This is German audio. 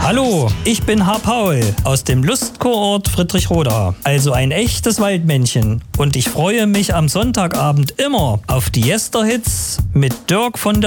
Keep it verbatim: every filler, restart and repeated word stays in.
Hallo, ich bin Herr Paul aus dem Lustkurort Friedrichroda, also ein echtes Waldmännchen. Und ich freue mich am Sonntagabend immer auf die Yester-Hits mit Dirk von der